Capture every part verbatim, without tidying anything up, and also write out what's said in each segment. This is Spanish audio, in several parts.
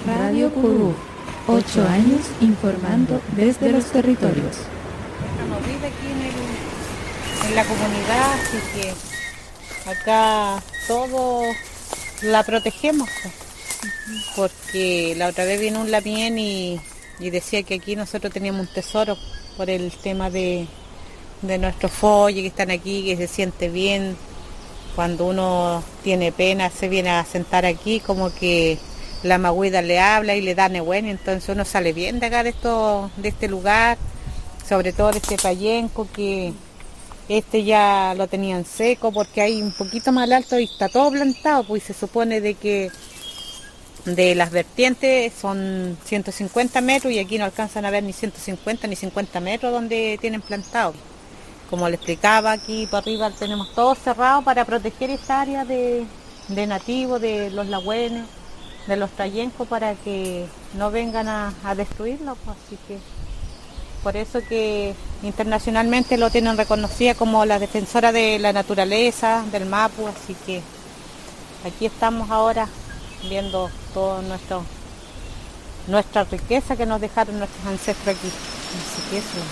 Radio Curú, ocho años informando desde los territorios. Nos vive aquí en, el, en la comunidad, así que acá todos la protegemos, pues, porque la otra vez vino un lamien y, y decía que aquí nosotros teníamos un tesoro por el tema de, de nuestros folles que están aquí, que se siente bien. Cuando uno tiene pena se viene a sentar aquí, como que la magüida le habla y le da nebuena, entonces uno sale bien de acá de, esto, de este lugar, sobre todo de este payenco, que este ya lo tenían seco porque hay un poquito más alto y está todo plantado, pues se supone de que de las vertientes son ciento cincuenta metros y aquí no alcanzan a ver ni ciento cincuenta ni cincuenta metros donde tienen plantado. Como le explicaba, aquí para arriba tenemos todo cerrado para proteger esta área de, de nativos, de los lagüenes, de los trayencos, para que no vengan a, a destruirlo. Pues, así que por eso que internacionalmente lo tienen reconocida como la defensora de la naturaleza, del Mapu, así que aquí estamos ahora viendo toda nuestra riqueza que nos dejaron nuestros ancestros aquí. Así que eso.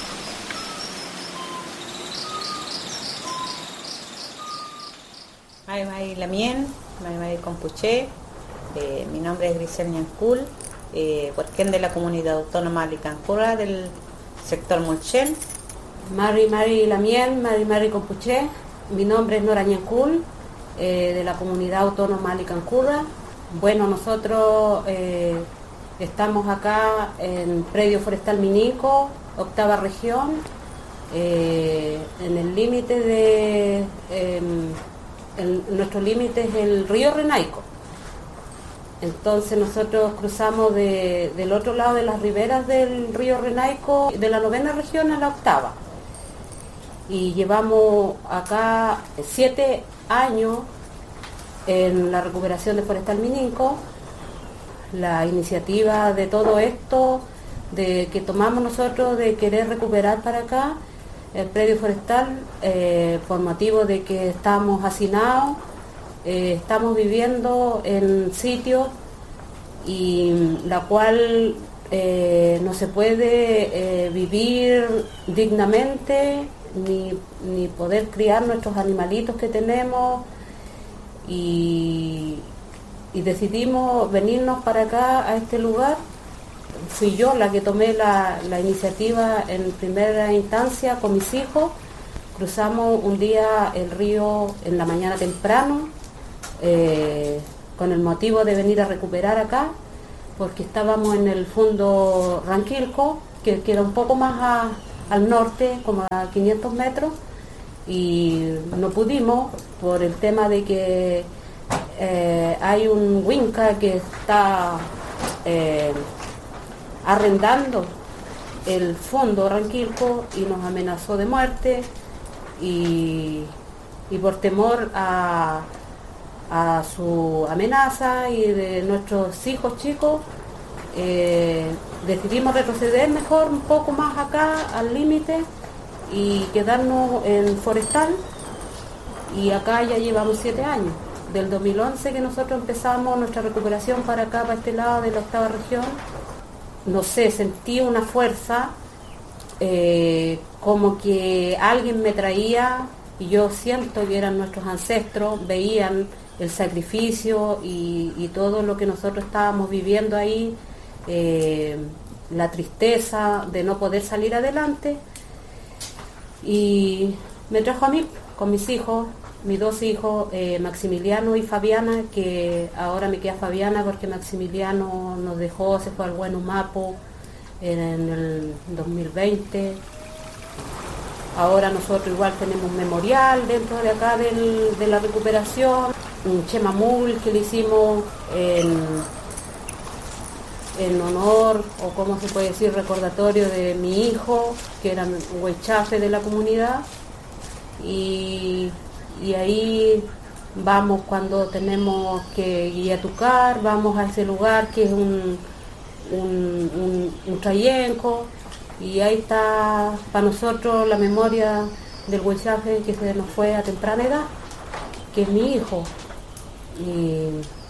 Mai Mai Lamien, Mai Mai Compuché, eh, mi nombre es Grisel Ñancul, eh, huarquén de la comunidad autónoma Licancura del sector Mulchen. Mari Mari Lamien, Mari Mari Compuché, mi nombre es Nora Ñancul, eh, de la comunidad autónoma Licancura. Bueno, nosotros eh, estamos acá en Predio Forestal Minico, octava región, eh, en el límite de... Eh, El, nuestro límite es el río Renaico. Entonces nosotros cruzamos de, del otro lado de las riberas del río Renaico, de la novena región a la octava. Y llevamos acá siete años en la recuperación de Forestal Minico. La iniciativa de todo esto, de que tomamos nosotros de querer recuperar para acá el predio forestal, eh, por motivo de que estamos hacinados, eh, estamos viviendo en sitios y la cual eh, no se puede eh, vivir dignamente ni, ni poder criar nuestros animalitos que tenemos y, y decidimos venirnos para acá a este lugar. Fui yo la que tomé la, la iniciativa en primera instancia con mis hijos. Cruzamos un día el río en la mañana temprano, eh, con el motivo de venir a recuperar acá, porque estábamos en el fondo Ranquilco, que queda un poco más a, al norte, como a quinientos metros, y no pudimos por el tema de que eh, hay un huinca que está... Eh, arrendando el fondo Ranquilco y nos amenazó de muerte y, y por temor a, a su amenaza y de nuestros hijos chicos eh, decidimos retroceder mejor un poco más acá al límite y quedarnos en Forestal, y acá ya llevamos siete años, del dos mil once que nosotros empezamos nuestra recuperación para acá, para este lado de la octava región. No sé, sentí una fuerza, eh, como que alguien me traía, y yo siento que eran nuestros ancestros, veían el sacrificio y, y todo lo que nosotros estábamos viviendo ahí, eh, la tristeza de no poder salir adelante, y me trajo a mí, con mis hijos, mis dos hijos, eh, Maximiliano y Fabiana, que ahora me queda Fabiana porque Maximiliano nos dejó, se fue al Buen Humapo en, en el dos mil veinte. Ahora nosotros igual tenemos un memorial dentro de acá del, de la recuperación, un chemamul que le hicimos en, en honor, o como se puede decir, recordatorio de mi hijo, que era un huechafe de la comunidad. Y y ahí vamos cuando tenemos que guiatucar, vamos a ese lugar que es un, un, un, un trayenco, y ahí está para nosotros la memoria del huechafe que se nos fue a temprana edad, que es mi hijo. Y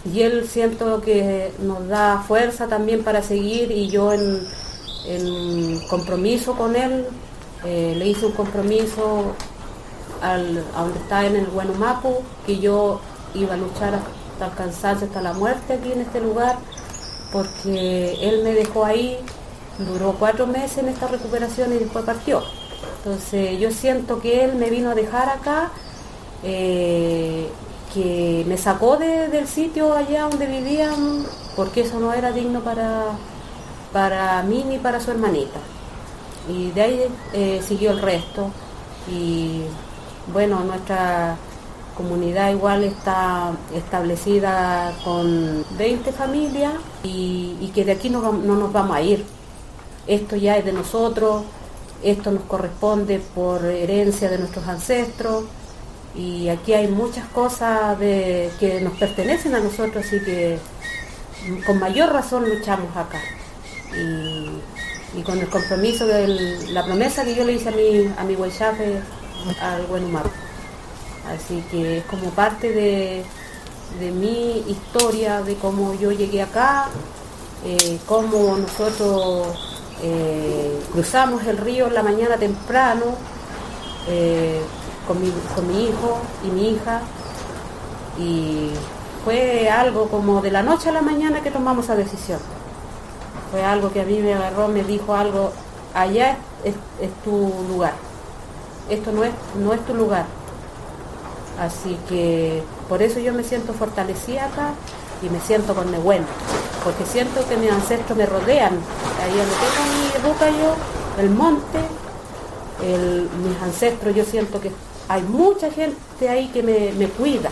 y él siento que nos da fuerza también para seguir, y yo en, en compromiso con él, eh, le hice un compromiso al, a donde está en el Huenumapu, que yo iba a luchar hasta el cansancio, hasta la muerte aquí en este lugar, porque él me dejó ahí, duró cuatro meses en esta recuperación y después partió. Entonces yo siento que él me vino a dejar acá, eh, que me sacó de, del sitio allá donde vivían, porque eso no era digno para, para mí ni para su hermanita. Y de ahí eh, siguió el resto. Y bueno, nuestra comunidad igual está establecida con veinte familias, y, y que de aquí no, no nos vamos a ir. Esto ya es de nosotros, esto nos corresponde por herencia de nuestros ancestros, y aquí hay muchas cosas de, que nos pertenecen a nosotros, así que con mayor razón luchamos acá. Y, y con el compromiso de la promesa que yo le hice a mi, a mi Huaychafe, al Huenumapu. Así que es como parte de, de mi historia, de cómo yo llegué acá, eh, cómo nosotros eh, cruzamos el río en la mañana temprano, eh, con, mi, con mi hijo y mi hija, y fue algo como de la noche a la mañana que tomamos esa decisión. Fue algo que a mí me agarró, me dijo algo: allá es, es, es tu lugar, esto no es, no es tu lugar. Así que por eso yo me siento fortalecida acá y me siento con Nehuen, porque siento que mis ancestros me rodean. Ahí donde tengo mi ruca yo, el monte, el, mis ancestros, yo siento que hay mucha gente ahí que me, me cuida.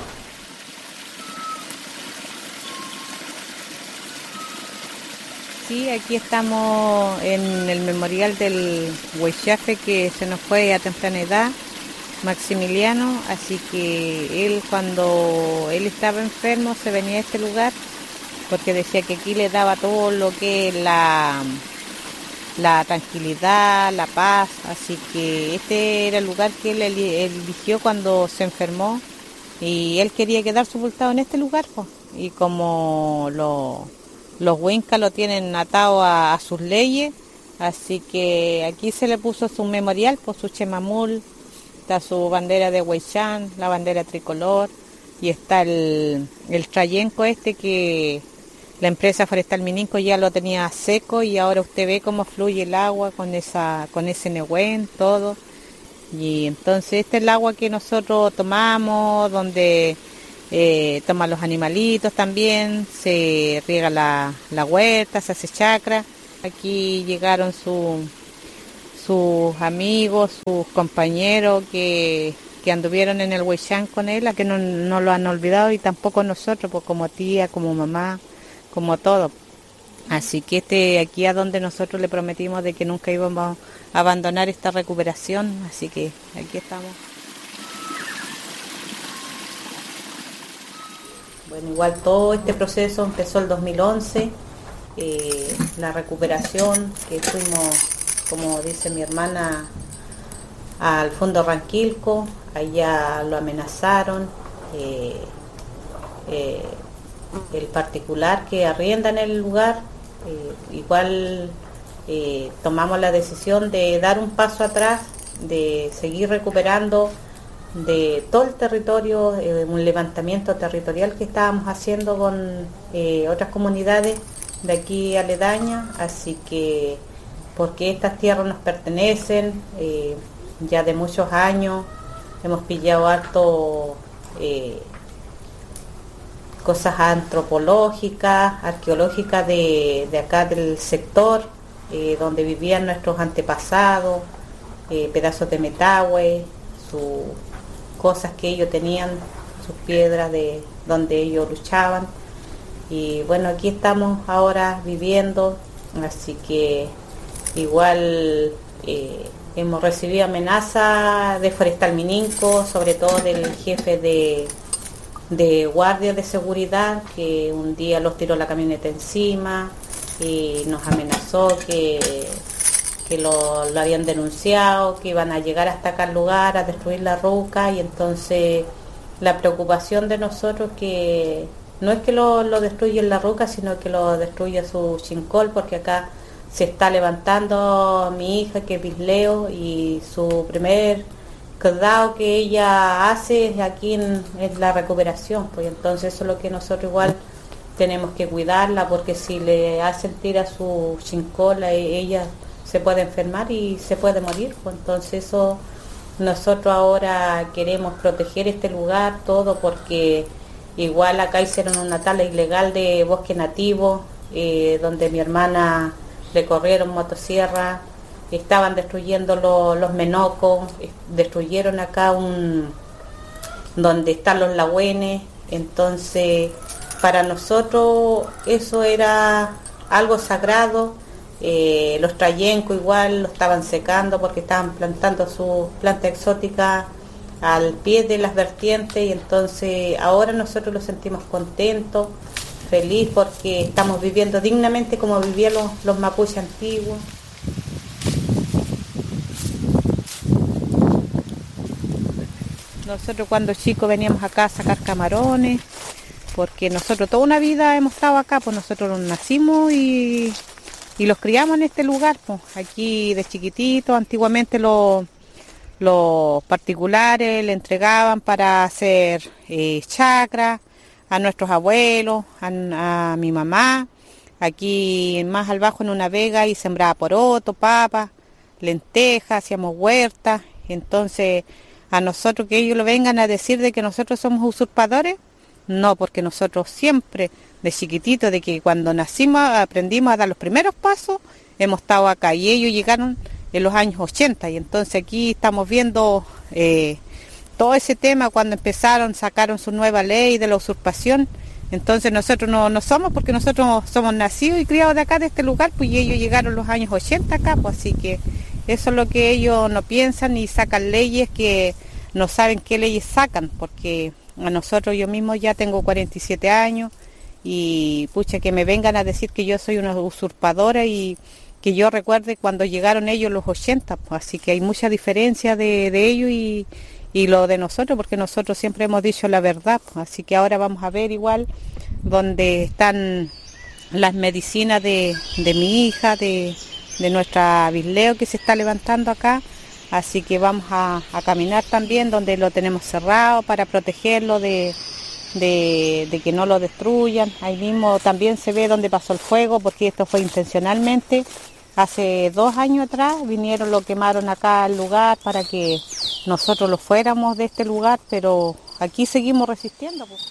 Sí, aquí estamos en el memorial del Huaychafe que se nos fue a temprana edad, Maximiliano, así que él cuando él estaba enfermo se venía a este lugar porque decía que aquí le daba todo lo que es la, la tranquilidad, la paz, así que este era el lugar que él eligió cuando se enfermó y él quería quedar sepultado en este lugar, pues. Y como lo, los huincas lo tienen atado a, a sus leyes, así que aquí se le puso su memorial, por su chemamul. Está su bandera de Huaychán, la bandera tricolor, y está el, el trayenco este que la empresa Forestal Mininco ya lo tenía seco, y ahora usted ve cómo fluye el agua con esa con ese Nehuen, todo. Y entonces este es el agua que nosotros tomamos, donde eh, toman los animalitos también, se riega la, la huerta, se hace chacra. Aquí llegaron su... sus amigos, sus compañeros que, que anduvieron en el Huaychán con él, a que no, no lo han olvidado, y tampoco nosotros, pues como tía, como mamá, como todo. Así que este aquí a donde nosotros le prometimos de que nunca íbamos a abandonar esta recuperación, así que aquí estamos. Bueno, igual todo este proceso empezó el dos mil once, eh, la recuperación que fuimos, como dice mi hermana, al Fondo Ranquilco, allá lo amenazaron, eh, eh, el particular que arrienda en el lugar, eh, igual eh, tomamos la decisión de dar un paso atrás, de seguir recuperando de todo el territorio, eh, un levantamiento territorial que estábamos haciendo con eh, otras comunidades de aquí aledañas, así que porque estas tierras nos pertenecen, eh, ya de muchos años, hemos pillado harto eh, cosas antropológicas, arqueológicas de, de acá del sector, eh, donde vivían nuestros antepasados, eh, pedazos de metahue, sus cosas que ellos tenían, sus piedras de donde ellos luchaban. Y bueno, aquí estamos ahora viviendo, así que igual eh, hemos recibido amenazas de Forestal Mininco, sobre todo del jefe de, de guardia de seguridad, que un día los tiró la camioneta encima y nos amenazó que, que lo, lo habían denunciado, que iban a llegar hasta acá al lugar a destruir la ruca, y entonces la preocupación de nosotros que no es que lo, lo destruye la ruca, sino que lo destruye su chincol, porque acá se está levantando mi hija, que es Bisleo, y su primer cuidado que ella hace es aquí en, en la recuperación, pues entonces eso es lo que nosotros igual tenemos que cuidarla, porque si le hacen tira su chincola, ella se puede enfermar y se puede morir, pues entonces eso nosotros ahora queremos proteger este lugar todo, porque igual acá hicieron una tala ilegal de bosque nativo, eh, donde mi hermana le corrieron motosierra, estaban destruyendo lo, los menocos, destruyeron acá un donde están los lagüenes, entonces para nosotros eso era algo sagrado. Eh, los trayencos igual lo estaban secando porque estaban plantando sus plantas exóticas al pie de las vertientes, y entonces ahora nosotros nos sentimos contentos, feliz, porque estamos viviendo dignamente como vivían los, los mapuches antiguos. Nosotros cuando chicos veníamos acá a sacar camarones, porque nosotros toda una vida hemos estado acá, pues nosotros nacimos y, y los criamos en este lugar, pues aquí de chiquititos. Antiguamente los, los particulares le entregaban para hacer eh, chacra a nuestros abuelos, a, a mi mamá. Aquí más al bajo en una vega y sembraba poroto, papas, lentejas, hacíamos huertas. Entonces a nosotros que ellos lo vengan a decir de que nosotros somos usurpadores, no, porque nosotros siempre, de chiquitito, de que cuando nacimos aprendimos a dar los primeros pasos, hemos estado acá, y ellos llegaron en los años ochenta, y entonces aquí estamos viendo eh, todo ese tema cuando empezaron, sacaron su nueva ley de la usurpación. Entonces nosotros no, no somos, porque nosotros somos nacidos y criados de acá, de este lugar, pues y ellos llegaron los años ochenta acá, pues así que eso es lo que ellos no piensan, y sacan leyes que no saben qué leyes sacan, porque a nosotros, yo mismo ya tengo cuarenta y siete años, y pucha, que me vengan a decir que yo soy una usurpadora y que yo recuerde cuando llegaron ellos los ochenta, pues así que hay mucha diferencia de, de ellos y, y lo de nosotros, porque nosotros siempre hemos dicho la verdad, pues así que ahora vamos a ver igual donde están las medicinas de, de mi hija, de, de nuestra Bisleo, que se está levantando acá. Así que vamos a, a caminar también donde lo tenemos cerrado para protegerlo de, de, de que no lo destruyan. Ahí mismo también se ve donde pasó el fuego, porque esto fue intencionalmente. Hace dos años atrás vinieron, lo quemaron acá al lugar para que nosotros lo fuéramos de este lugar, pero aquí seguimos resistiendo, pues.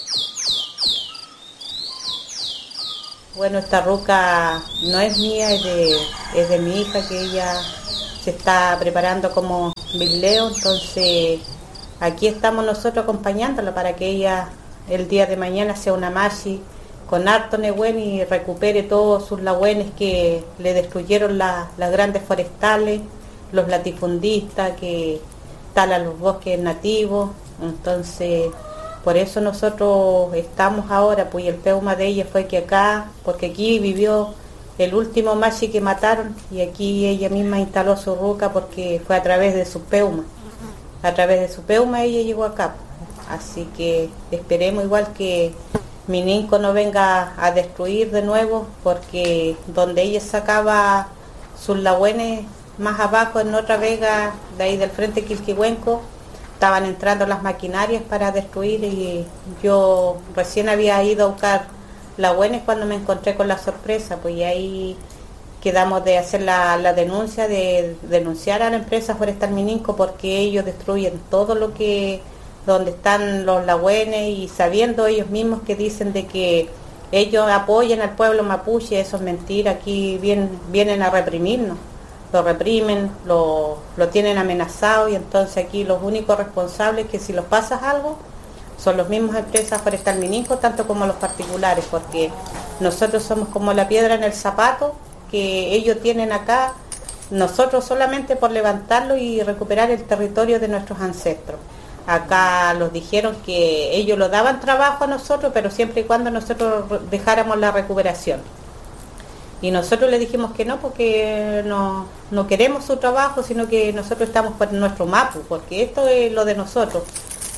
Bueno, esta ruca no es mía, es de, es de mi hija, que ella se está preparando como Bisleo, entonces aquí estamos nosotros acompañándola para que ella el día de mañana sea una machi con harto nehuen y recupere todos sus lagüenes que le destruyeron la, las grandes forestales, los latifundistas que talan los bosques nativos. Entonces por eso nosotros estamos ahora, pues, y el peuma de ella fue que acá, porque aquí vivió el último machi que mataron, y aquí ella misma instaló su ruca, porque fue a través de su peuma. A través de su peuma ella llegó acá. Así que esperemos igual que Mininco no venga a destruir de nuevo, porque donde ella sacaba sus lagüenes más abajo en otra vega de ahí del frente Quilquihuenco, estaban entrando las maquinarias para destruir, y yo recién había ido a buscar lagüenes cuando me encontré con la sorpresa, pues y ahí quedamos de hacer la, la denuncia, de denunciar a la empresa Forestal Mininco, porque ellos destruyen todo lo que, donde están los lagüenes, y sabiendo ellos mismos que dicen de que ellos apoyan al pueblo mapuche. Eso es mentira, aquí vienen, vienen a reprimirnos, lo reprimen, lo, lo tienen amenazado, y entonces aquí los únicos responsables que si los pasas algo son los mismos empresas Forestal Mininco, tanto como los particulares, porque nosotros somos como la piedra en el zapato que ellos tienen acá, nosotros solamente por levantarlo y recuperar el territorio de nuestros ancestros. Acá nos dijeron que ellos lo daban trabajo a nosotros, pero siempre y cuando nosotros dejáramos la recuperación. Y nosotros le dijimos que no, porque no, no queremos su trabajo, sino que nosotros estamos por nuestro mapu, porque esto es lo de nosotros.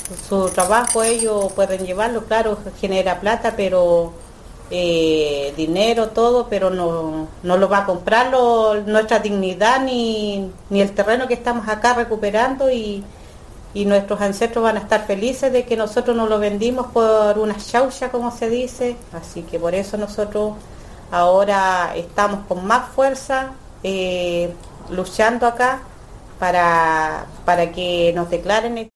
su trabajo ellos pueden llevarlo, claro, genera plata, pero eh, dinero, todo, pero no, no lo va a comprar lo, nuestra dignidad ni, ni el terreno que estamos acá recuperando y, y nuestros ancestros van a estar felices de que nosotros no lo vendimos por una chaucha, como se dice, así que por eso nosotros ahora estamos con más fuerza eh, luchando acá para, para que nos declaren.